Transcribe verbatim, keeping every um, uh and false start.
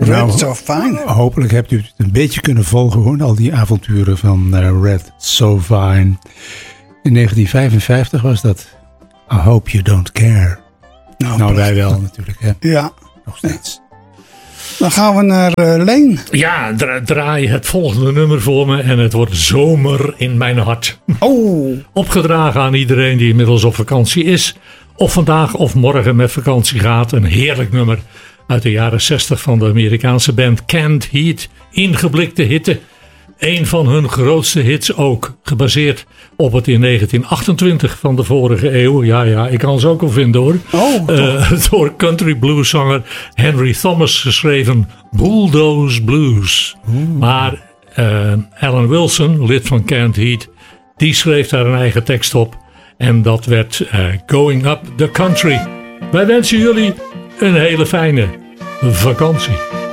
Red Nou, So Fine. Hopelijk hebt u het een beetje kunnen volgen, hoor, al die avonturen van uh, Red So Fine. In negentien vijfenvijftig was dat. I hope you don't care. Nou, nou wij wel natuurlijk, hè? Ja. Nog steeds. Dan gaan we naar uh, Leen. Ja, dra- draai het volgende nummer voor me en het wordt Zomer in mijn hart. Oh. Opgedragen aan iedereen die inmiddels op vakantie is. Of vandaag of morgen met vakantie gaat. Een heerlijk nummer uit de jaren zestig van de Amerikaanse band Canned Heat. Ingeblikte hitte. Een van hun grootste hits ook. Gebaseerd op het in negentien achtentwintig van de vorige eeuw. Ja, ja, ik kan ze ook al vinden hoor. Oh, uh, door country blueszanger Henry Thomas geschreven Bulldoze Blues. Oeh. Maar uh, Alan Wilson, lid van Canned Heat, die schreef daar een eigen tekst op. En dat werd uh, Going Up the Country. Wij wensen jullie een hele fijne vakantie.